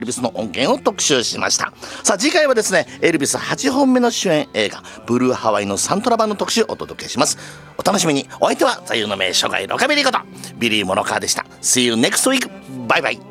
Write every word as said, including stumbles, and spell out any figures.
ルビスの音源を特集しました。さあ次回はですね、エルビスはちほんめの主演映画ブルーハワイのサントラ版の特集をお届けします。お楽しみに。お相手は座右の銘初回ロカビリーことビリー・モノカーでした。 See you next week. バイバイ。